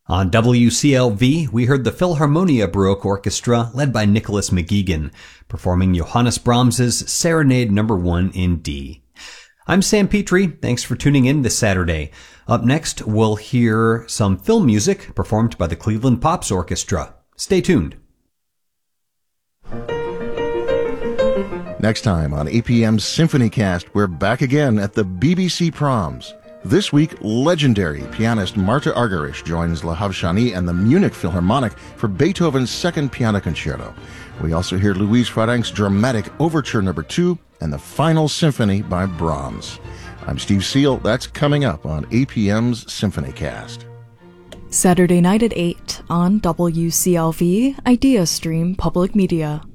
On WCLV, we heard the Philharmonia Baroque Orchestra, led by Nicholas McGeegan, performing Johannes Brahms's Serenade No. 1 in D. I'm Sam Petrie. Thanks for tuning in this Saturday. Up next, we'll hear some film music performed by the Cleveland Pops Orchestra. Stay tuned. Next time on APM's Symphony Cast, we're back again at the BBC Proms. This week, legendary pianist Marta Argerich joins La Havshani and the Munich Philharmonic for Beethoven's Second Piano Concerto. We also hear Louise Farrenc's dramatic Overture No. 2 and the Final Symphony by Brahms. I'm Steve Seal. That's coming up on APM's Symphony Cast. Saturday night at 8 on WCLV, IdeaStream Public Media.